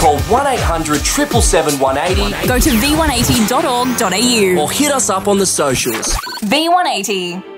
Call 1800 777 180. Go to v180.org.au Or hit us up on the socials. V180.